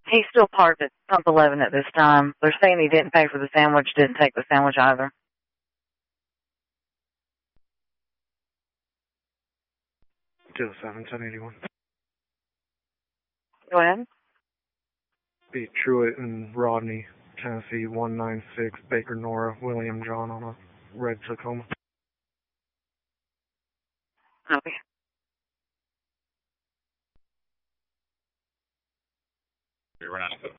He's still parked at Pump 11 at this time. They're saying he didn't pay for the sandwich, didn't take the sandwich either. Till 7-1081. Go ahead. Be Truitt and Rodney, Tennessee 196, Baker Nora, William John on a red Tacoma. Copy. We're not